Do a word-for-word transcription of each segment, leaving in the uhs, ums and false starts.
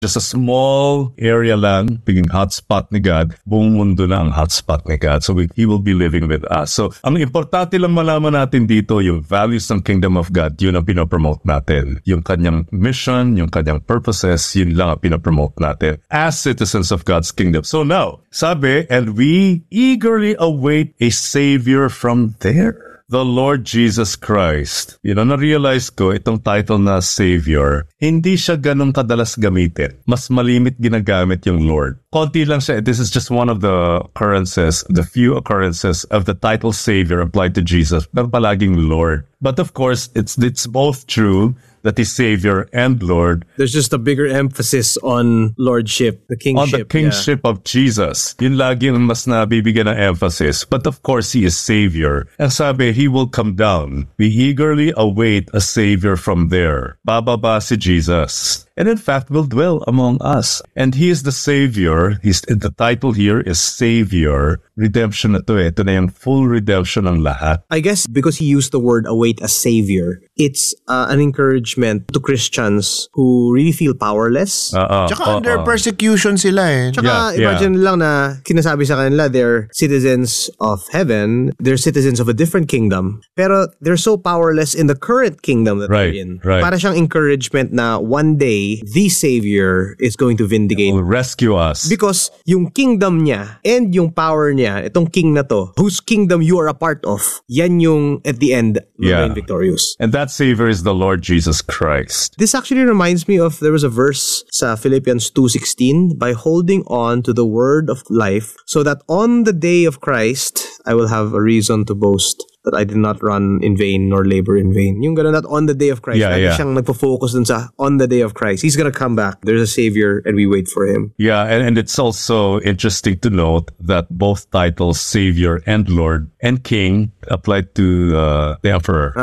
Just a small area lang, biging hotspot ni God, buong mundo na ang hotspot ni God. So we, He will be living with us. So ang importante lang malaman natin dito, yung values ng Kingdom of God, yun ang pinopromote natin. Yung kanyang mission, yung kanyang purposes, yun lang ang pinopromote natin as citizens of God's kingdom. So now, sabi, and we eagerly await a Savior from there. The Lord Jesus Christ. You know, na-realize ko, itong title na Savior, hindi siya ganun kadalas gamitin. Mas malimit ginagamit yung Lord. Konti lang siya. This is just one of the occurrences, the few occurrences of the title Savior applied to Jesus. Pero palaging Lord. But of course, it's it's both true that He's Savior and Lord. There's just a bigger emphasis on Lordship, the kingship. On the kingship yeah. of Jesus. Yun lagi yung mas nabibigyan ng emphasis. But of course, He is Savior. And sabi, He will come down. We eagerly await a Savior from there. Bababa si Jesus. And in fact, will dwell among us. And He is the Savior. He's, the title here is Savior. Redemption na to eh. Ito na yung full redemption ng lahat. I guess because He used the word await a Savior, it's uh, an encouragement to Christians who really feel powerless. Uh-uh. Tsaka uh-uh. under persecution sila eh. Tsaka yeah, imagine yeah. lang na sinasabi sa kanila they're citizens of heaven, they're citizens of a different kingdom, pero they're so powerless in the current kingdom that right, they're in. Right. Para siyang encouragement na one day, the Savior is going to vindicate. Will rescue us. Because yung kingdom niya and yung power niya, itong king na to, whose kingdom you are a part of, yan yung at the end yeah. remain victorious. And that Savior is the Lord Jesus Christ. This actually reminds me of, there was a verse sa Philippians two sixteen, by holding on to the word of life, so that on the day of Christ, I will have a reason to boast that I did not run in vain nor labor in vain. Yung gano'n, that on the day of Christ. Yeah, Lagi yeah. siyang nagpo-focus dun sa on the day of Christ. He's gonna come back. There's a Savior and we wait for Him. Yeah, and, and it's also interesting to note that both titles, Savior and Lord and King, apply to uh, the Emperor.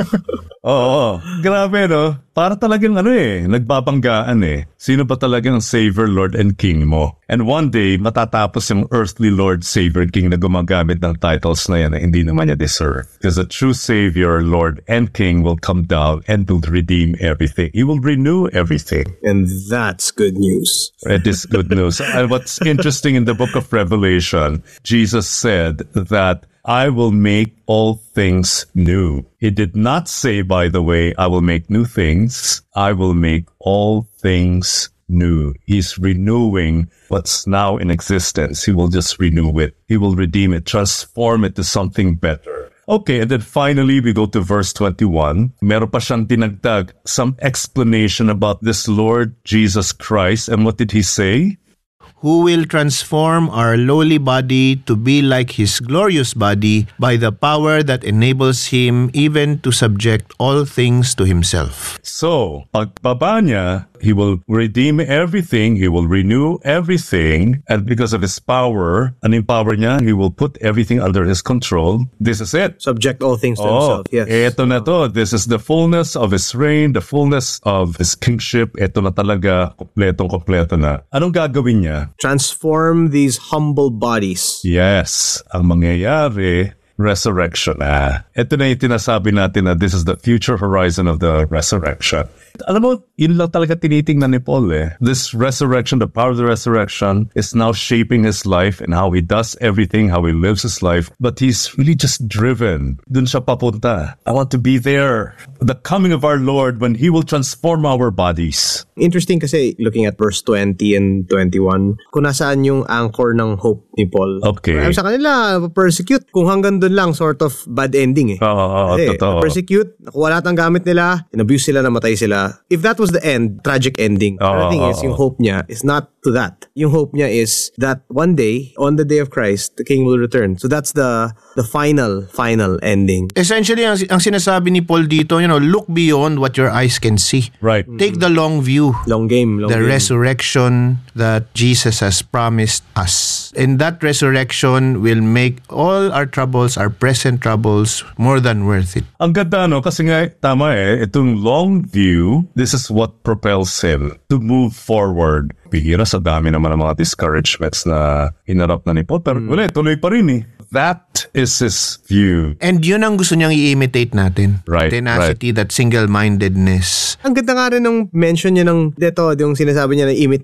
Oo, oh, grabe no? Para talagang ano eh, nagbabanggaan eh. Sino ba talagang Savior, Lord, and King mo? And one day, matatapos yung earthly Lord, Savior, King na gumagamit ng titles na yan na hindi naman niya deserve. Because the true Savior, Lord, and King will come down and will redeem everything. He will renew everything. And that's good news. It is good news. And what's interesting in the book of Revelation, Jesus said that I will make all things new. He did not say, by the way, I will make new things. I will make all things new. He's renewing what's now in existence. He will just renew it. He will redeem it, transform it to something better. Okay, and then finally, we go to verse twenty-one. Meron pa siyang dinagdag, some explanation about this Lord Jesus Christ. And what did He say? Who will transform our lowly body to be like His glorious body by the power that enables Him even to subject all things to Himself. So, pagbaba niya, He will redeem everything, He will renew everything, and because of His power, and in power niya, He will put everything under His control. This is it. Subject all things to Oh, Himself. Yes. eto na to. This is the fullness of His reign, the fullness of His kingship. Eto na talaga, kompletong-kompleto na. Anong gagawin niya? Transform these humble bodies. Yes, ang mangyayari, resurrection. Ah, ito na yung tinasabi natin na this is the future horizon of the resurrection. Alam mo, yun lang talaga tinitingnan ni Paul eh. This resurrection, the power of the resurrection is now shaping his life and how he does everything, how he lives his life. But he's really just driven. Dun siya papunta. I want to be there. The coming of our Lord when He will transform our bodies. Interesting kasi looking at verse twenty and twenty-one, kung nasaan yung anchor ng hope ni Paul. Okay. Ay, sa kanila, persecute. Kung hanggang dun lang, sort of bad ending eh. Oo, oh, oh, Kasi, totoo. persecute, nakuha lahat ng gamit nila, in-abuse sila, namatay sila. If that was the end, tragic ending. Oh, But the thing oh, is, yung oh. hope niya is not to that. Yung hope niya is that one day, on the day of Christ, the King will return. So that's the the final, final ending. Essentially, ang, ang sinasabi ni Paul dito, you know, look beyond what your eyes can see. Right. Take the long view. Long game, long the game. resurrection that Jesus has promised us. And that resurrection will make all our troubles, our present troubles, more than worth it. Ang ganda no, kasi nga, tama eh, itong long view, this is what propels him to move forward. Bihira sa dami naman ng mga discouragements na hinarap na ni Paul. Pero mm. wala, tuloy pa rin eh. that is his view. And yun ang gusto niyang i-imitate natin. Right, Tenacity, that single-mindedness. Ang ganda nga rin ng mention niya ng dito, yung sinasabi niya na imitate